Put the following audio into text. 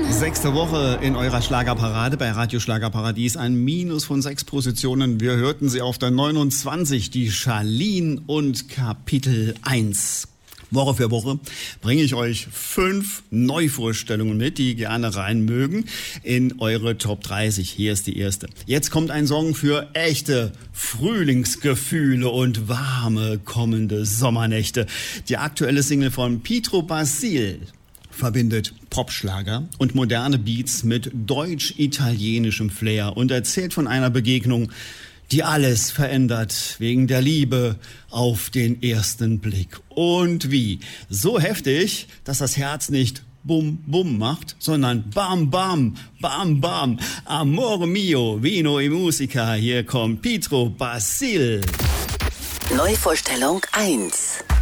Sechste Woche in eurer Schlagerparade bei Radio Schlagerparadies. Ein Minus von 6 Positionen. Wir hörten sie auf der 29, die Charlene und Kapitel 1. Woche für Woche bringe ich euch 5 Neuvorstellungen mit, die gerne rein mögen, in eure Top 30. Hier ist die erste. Jetzt kommt ein Song für echte Frühlingsgefühle und warme kommende Sommernächte. Die aktuelle Single von Pietro Basil verbindet Popschlager und moderne Beats mit deutsch-italienischem Flair und erzählt von einer Begegnung, die alles verändert wegen der Liebe auf den ersten Blick. Und wie? So heftig, dass das Herz nicht bum bum macht, sondern bam bam, bam bam. Amore mio, vino e musica. Hier kommt Pietro Basil. Neuvorstellung 1.